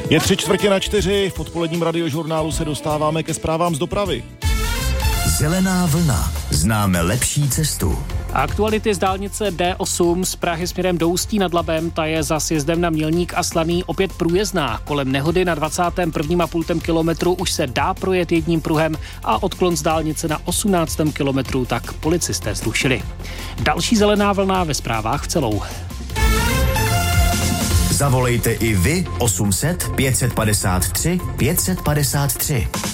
Je 3:45, v odpoledním radiožurnálu se dostáváme ke zprávám z dopravy. Zelená vlna. Známe lepší cestu. Aktuality z dálnice D8 z Prahy směrem do Ústí nad Labem, ta je za sjezdem na Mělník a Slaný opět průjezdná. Kolem nehody na 21,5 kilometru už se dá projet jedním pruhem a odklon z dálnice na 18. kilometru tak policisté zrušili. Další zelená vlna ve zprávách v celou. Zavolejte i vy 800 553 553.